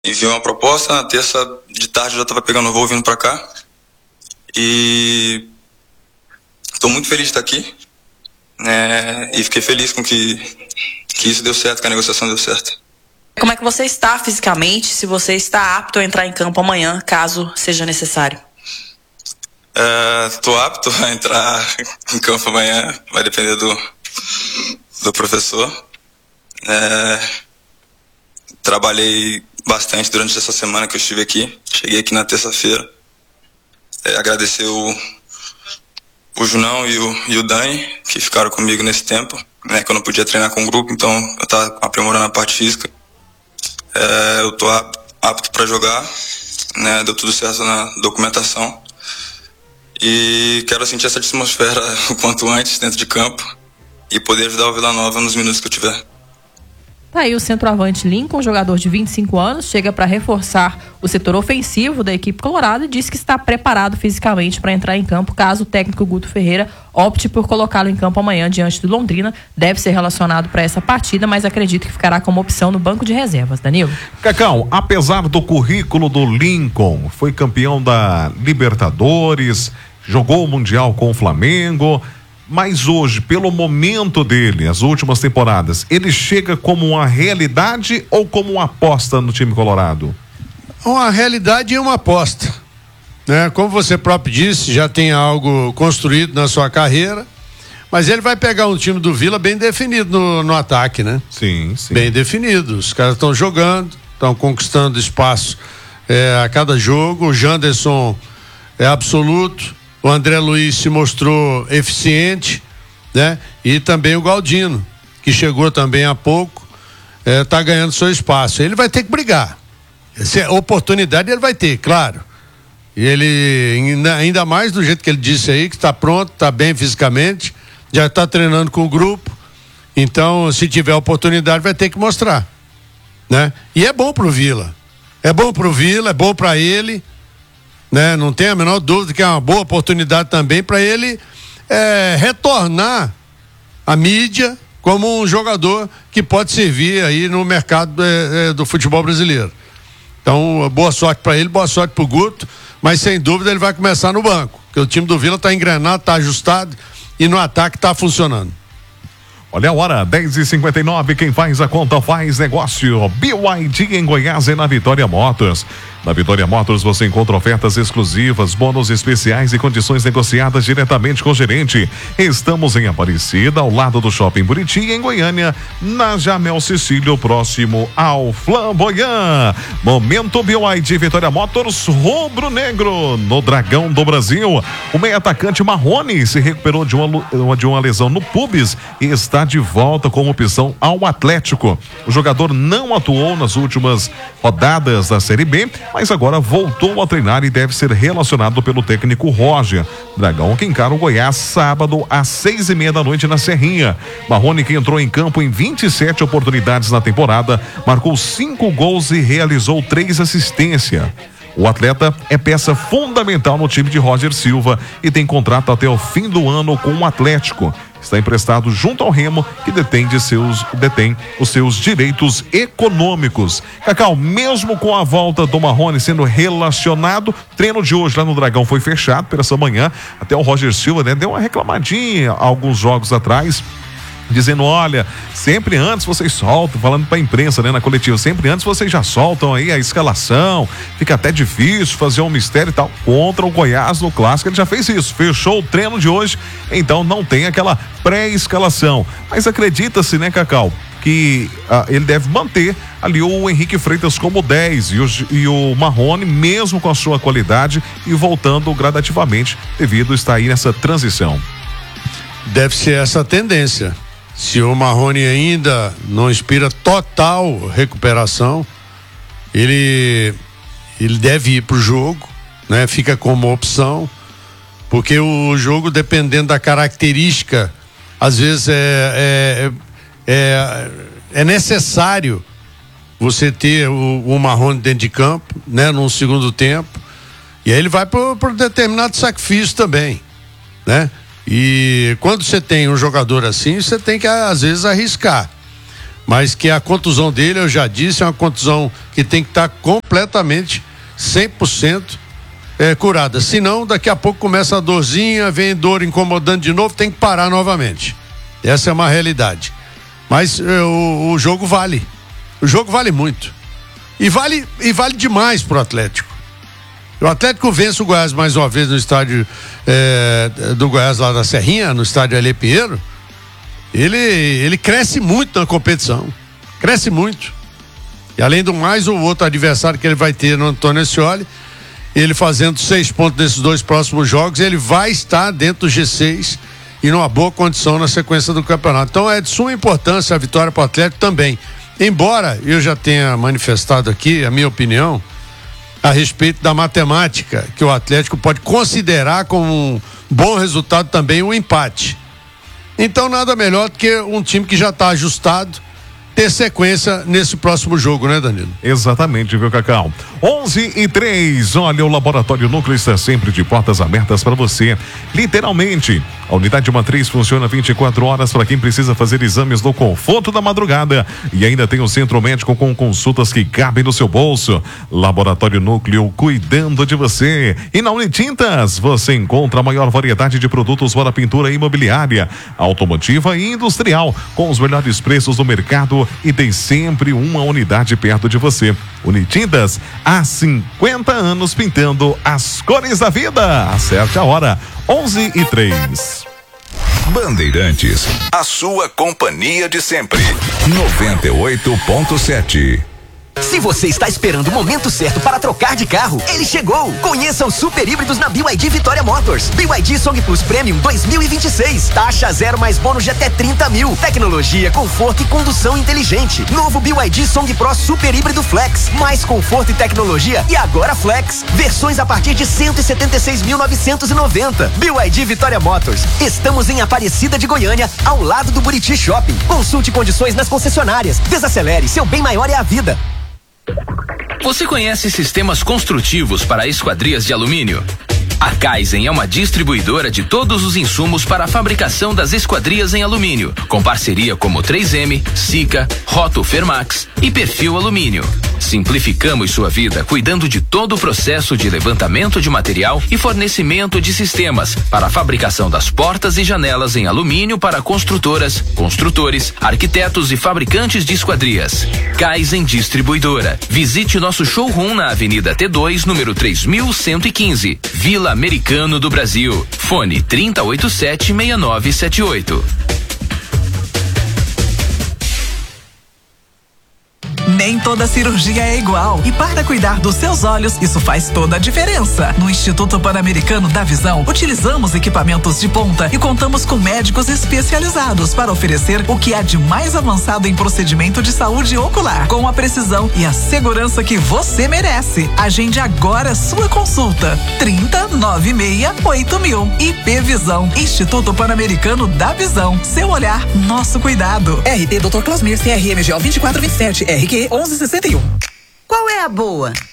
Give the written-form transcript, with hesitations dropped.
enviou uma proposta, na terça de tarde eu já estava pegando o voo vindo para cá. E estou muito feliz de estar aqui, né? E fiquei feliz com que isso deu certo, que a negociação deu certo. Como é que você está fisicamente, se você está apto a entrar em campo amanhã, caso seja necessário? Estou apto a entrar em campo amanhã, vai depender do professor. Trabalhei bastante durante essa semana que eu estive aqui. Cheguei aqui na terça-feira. Agradecer o Junão e o Dani, que ficaram comigo nesse tempo, né, que eu não podia treinar com o grupo, então eu estava aprimorando a parte física. Eu estou apto para jogar, né, deu tudo certo na documentação. E quero sentir essa atmosfera o quanto antes dentro de campo e poder ajudar o Vila Nova nos minutos que eu tiver. Tá aí o centroavante Lincoln, jogador de 25 anos, chega para reforçar o setor ofensivo da equipe colorada e diz que está preparado fisicamente para entrar em campo caso o técnico Guto Ferreira opte por colocá-lo em campo amanhã diante do Londrina. Deve ser relacionado para essa partida, mas acredito que ficará como opção no banco de reservas. Danilo? Cacau, apesar do currículo do Lincoln, foi campeão da Libertadores, jogou o Mundial com o Flamengo, mas hoje, pelo momento dele, as últimas temporadas, ele chega como uma realidade ou como uma aposta no time colorado? Uma realidade e uma aposta, né? Como você próprio disse, já tem algo construído na sua carreira, mas ele vai pegar um time do Vila bem definido no ataque, né? Sim, sim. Bem definido, os caras estão jogando, estão conquistando espaço a cada jogo. O Janderson é absoluto. O André Luiz se mostrou eficiente, né? E também o Galdino, que chegou também há pouco, tá ganhando seu espaço. Ele vai ter que brigar. Essa oportunidade ele vai ter, claro. E ele, ainda mais do jeito que ele disse aí, que está pronto, está bem fisicamente, já está treinando com o grupo. Então, se tiver oportunidade, vai ter que mostrar, né? E é bom pro Vila. É bom pro Vila, é bom para ele, né? Não tem a menor dúvida que é uma boa oportunidade também para ele retornar à mídia como um jogador que pode servir aí no mercado do futebol brasileiro. Então, boa sorte para ele, boa sorte pro Guto, mas sem dúvida ele vai começar no banco, porque o time do Vila tá engrenado, tá ajustado e no ataque tá funcionando. Olha a hora, 10h59, quem faz a conta faz negócio. BYD em Goiás e na Vitória Motors. Na Vitória Motors você encontra ofertas exclusivas, bônus especiais e condições negociadas diretamente com o gerente. Estamos em Aparecida, ao lado do Shopping Buriti, em Goiânia, na Jamel Cecílio, próximo ao Flamboyant. Momento BYD Vitória Motors rubro-negro no Dragão do Brasil. O meio atacante Marrone se recuperou de uma lesão no pubis e está de volta como opção ao Atlético. O jogador não atuou nas últimas rodadas da Série B, mas agora voltou a treinar e deve ser relacionado pelo técnico Roger. Dragão que encara o Goiás sábado às 6:30 da noite na Serrinha. Marrone, que entrou em campo em 27 oportunidades na temporada, marcou 5 gols e realizou 3 assistências. O atleta é peça fundamental no time de Roger Silva e tem contrato até o fim do ano com o Atlético. Está emprestado junto ao Remo, que detém os seus direitos econômicos. Cacau, mesmo com a volta do Marrone sendo relacionado, treino de hoje lá no Dragão foi fechado por essa manhã. Até o Roger Silva, né, deu uma reclamadinha alguns jogos atrás, dizendo, olha, sempre antes vocês soltam, falando pra imprensa, né, na coletiva, sempre antes vocês já soltam aí a escalação, fica até difícil fazer um mistério e tal. Contra o Goiás no Clássico ele já fez isso, fechou o treino de hoje, então não tem aquela pré-escalação, mas acredita-se, né, Cacau, que ele deve manter ali o Henrique Freitas como 10 e o Marrone, mesmo com a sua qualidade, e voltando gradativamente devido a estar aí nessa transição. Deve ser essa a tendência. Se o Marrone ainda não inspira total recuperação, ele deve ir pro jogo, né? Fica como opção, porque o jogo, dependendo da característica, às vezes é necessário você ter o Marrone dentro de campo, né? Num segundo tempo, e aí ele vai por determinado sacrifício também, né? E quando você tem um jogador assim, você tem que às vezes arriscar. Mas que a contusão dele, eu já disse, é uma contusão que tem que estar completamente 100% curada. Senão, daqui a pouco começa a dorzinha, vem dor incomodando de novo, tem que parar novamente. Essa é uma realidade. Mas o jogo vale. O jogo vale muito. E vale demais pro Atlético. O Atlético vence o Goiás mais uma vez no estádio do Goiás lá da Serrinha, no estádio Alê Pinheiro. Ele cresce muito na competição. Cresce muito. E além do mais, o outro adversário que ele vai ter no Antônio Ascioli, ele fazendo 6 pontos nesses 2 próximos jogos, ele vai estar dentro do G6 e numa boa condição na sequência do campeonato. Então é de suma importância a vitória para o Atlético também. Embora eu já tenha manifestado aqui a minha opinião a respeito da matemática, que o Atlético pode considerar como um bom resultado também um empate. Então nada melhor do que um time que já está ajustado ter sequência nesse próximo jogo, né, Danilo? Exatamente, viu, Cacau? 11:03. Olha, o Laboratório Núcleo está sempre de portas abertas para você. Literalmente, a unidade matriz funciona 24 horas para quem precisa fazer exames no conforto da madrugada. E ainda tem o centro médico com consultas que cabem no seu bolso. Laboratório Núcleo cuidando de você. E na Unitintas você encontra a maior variedade de produtos para pintura imobiliária, automotiva e industrial, com os melhores preços do mercado, e tem sempre uma unidade perto de você. Unitintas, há 50 anos pintando as cores da vida. Acerte a hora, 11:03. Bandeirantes, a sua companhia de sempre. 98.7. Se você está esperando o momento certo para trocar de carro, ele chegou! Conheça os super híbridos na BYD Vitória Motors. BYD Song Plus Premium 2026. Taxa zero mais bônus de até 30 mil. Tecnologia, conforto e condução inteligente. Novo BYD Song Pro Super Híbrido Flex. Mais conforto e tecnologia. E agora Flex. Versões a partir de 176.990. BYD Vitória Motors. Estamos em Aparecida de Goiânia, ao lado do Buriti Shopping. Consulte condições nas concessionárias. Desacelere, seu bem maior é a vida. Você conhece sistemas construtivos para esquadrias de alumínio? A Kaizen é uma distribuidora de todos os insumos para a fabricação das esquadrias em alumínio, com parceria como 3M, Sika, Roto Fermax e Perfil Alumínio. Simplificamos sua vida cuidando de todo o processo de levantamento de material e fornecimento de sistemas para a fabricação das portas e janelas em alumínio para construtoras, construtores, arquitetos e fabricantes de esquadrias. Kaizen Distribuidora. Visite nosso showroom na Avenida T2, número 3115, Vila Americano do Brasil. Fone 3087-6978. Nem toda cirurgia é igual. E para cuidar dos seus olhos, isso faz toda a diferença. No Instituto Pan-Americano da Visão, utilizamos equipamentos de ponta e contamos com médicos especializados para oferecer o que há de mais avançado em procedimento de saúde ocular, com a precisão e a segurança que você merece. Agende agora sua consulta. 3096-8000. IP Visão. Instituto Pan-Americano da Visão. Seu olhar, nosso cuidado. RT Dr. Clasmir, CRMGO 2427, RQ 1161. Qual é a boa?